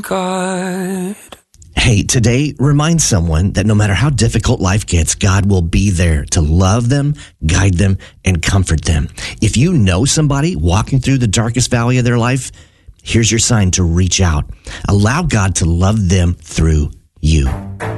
God. Hey, today, remind someone that no matter how difficult life gets, God will be there to love them, guide them, and comfort them. If you know somebody walking through the darkest valley of their life, here's your sign to reach out. Allow God to love them through you.